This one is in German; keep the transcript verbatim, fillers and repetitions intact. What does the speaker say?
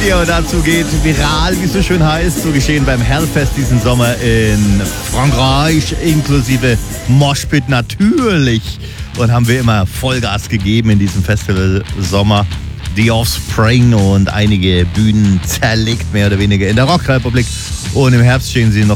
Video dazu geht viral, wie es so schön heißt. So geschehen beim Hellfest diesen Sommer in Frankreich, inklusive Moshpit natürlich. Und haben wir immer Vollgas gegeben in diesem Festival Sommer. The Offspring und einige Bühnen zerlegt, mehr oder weniger in der Rockrepublik. Und im Herbst stehen sie noch